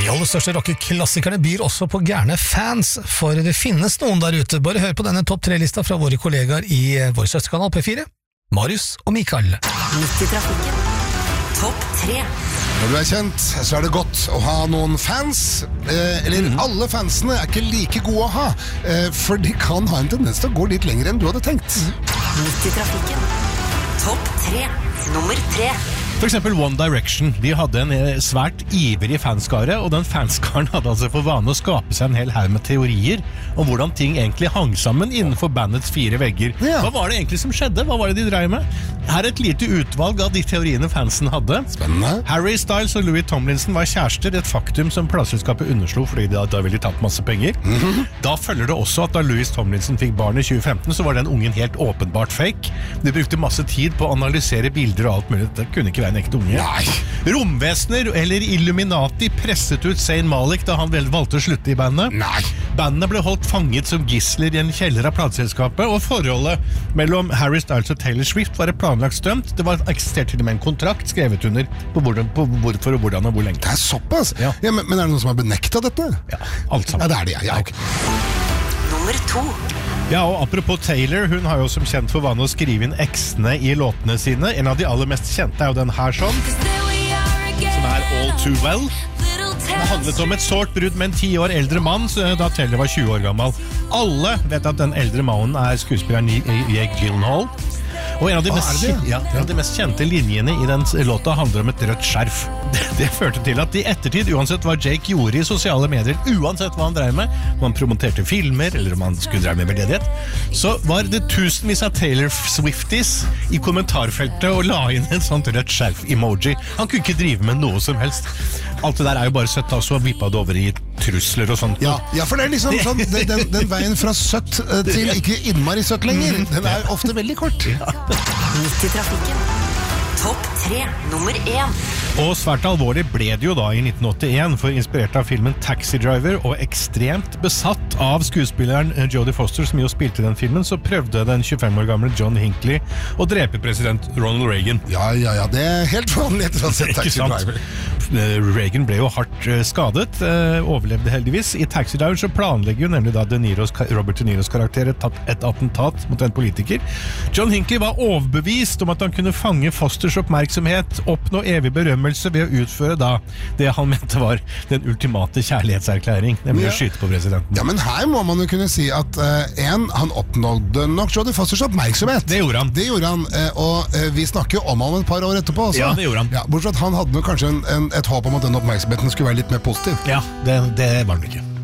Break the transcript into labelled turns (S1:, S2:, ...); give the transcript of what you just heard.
S1: De aller største rockeklassikerne byr også på gærne fans, for det finnes noen der ute. Bare hør på denne topp 3-lista fra våre kollegaer i vår søsterkanal P4, Marius og Mikael.
S2: Midt i trafikken. Topp 3.
S3: Når du kjent, så det godt å ha noen fans. Eller alle fansene ikke like gode å ha, for de kan ha en tendens til å gå litt lenger enn du hadde tenkt.
S2: Midt i trafikken. Topp 3. Nummer 3.
S4: For eksempel One Direction, de hadde en svært ivrig fanskare, og den fanskaren hadde altså for vane å skape seg en hel haug med teorier om hvordan ting egentlig hang sammen innenfor bandets 4 vegger.
S3: Ja.
S4: Hva var det egentlig som skjedde? Hva var det de drev med? Her et lite utvalg av de teoriene fansen hadde.
S3: Spennende.
S4: Harry Styles og Louis Tomlinson var kjærester, et faktum som plateselskapet underslo fordi da ville de tatt masse penger. Da følger det også at da Louis Tomlinson fikk barn i 2015, så var den ungen helt åpenbart fake. De brukte masse tid på å analysere bilder og alt mulig. Det kunne ikke være en ekte unge.
S3: Nei.
S4: Romvesener eller Illuminati presset ut Zayn Malik da han valgte å slutte i bandet.
S3: Nei.
S4: Bandene ble holdt fanget som gisler i en kjeller av plateselskapet, og forholdet mellom Harry Styles og Taylor Swift var et planlagt stunt. Det var eksistert til og med en kontrakt skrevet under på hvorfor og hvordan og hvor lenge.
S3: Det såpass?
S4: Ja.
S3: Ja, men er det noen som har benektet dette?
S4: Ja, alt sammen.
S3: Ja, det er det, ja. Ok.
S2: Nummer 2.
S4: Ja, og apropos Taylor, hun har jo som kjent for vane å skrive inn X-ene i låtene sine. En av de aller mest kjente er jo den her sånn, som er All Too Well. Det handlet om et sårt brudd med en 10 år eldre mann da Taylor var 20 år gammel. Alle vet at den eldre mannen er skuespilleren Jake Gyllenhaal. Og en av de mest kjente linjene i den låta handler om et rødt skjerf. Det førte til at i ettertid, uansett hva Jake gjorde i sosiale medier, uansett hva han drev med, om han promoterte filmer, eller om han skulle drev med veldedighet, så var det tusenvis av Taylor Swifties i kommentarfeltet og la inn en sånn rødt skjerf-emoji. Han kunne ikke drive med noe som helst. Alt det der er jo bare søtt, så vippet det over i trusler og sånt.
S3: Ja, for det er liksom sånn, den veien fra søtt til ikke innmari søtt lenger, den er ofte veldig kort.
S2: Midt i trafikken. Topp 3. Nummer 1.
S4: Og svært alvorlig ble det jo da i 1981, for inspirert av filmen Taxi Driver og ekstremt besatt av skuespilleren Jodie Foster, som jo spilte den filmen, så prøvde den 25 år gamle John Hinckley å drepe president Ronald Reagan.
S3: Ja, det er helt vanlig etter å ha sett Taxi Driver.
S4: Reagan ble jo hardt skadet, overlevde heldigvis. I Taxi Driver så planlegger jo nemlig da Robert De Niros karakter et attentat mot en politiker. John Hinckley var overbevist om at han kunne fange Fosters oppmerksomhet, oppnå evig berømmelse ved å utføre da det han mente var den ultimate kjærlighetserklæring, nemlig å skyte på presidenten.
S3: Ja, men her må man jo kunne si at han oppnådde nok Jodie Fosters oppmerksomhet.
S4: Det gjorde han.
S3: Og vi snakker jo om han et par år etterpå også.
S4: Ja, det gjorde han.
S3: Ja, bortsett fra at han hadde nok kanskje et håp om at den oppmerksomheten skulle være litt mer positiv.
S4: Ja, det var den ikke.